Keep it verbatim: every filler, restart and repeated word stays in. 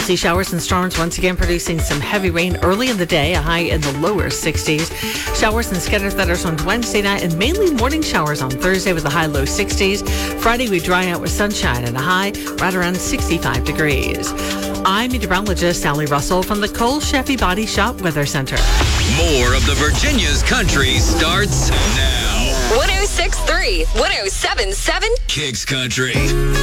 see showers and storms once again producing some heavy rain early in the day, a high in the lower sixties. Showers and scattered thunders on Wednesday night and mainly morning showers on Thursday with a high low sixties. Friday we dry out with sunshine and a high right around sixty-five degrees. I'm meteorologist Sally Russell from the Cole Sheffy Body Shop Weather Center. More of the Virginia's country starts now. one oh six point three, one oh seven point seven Kicks Country.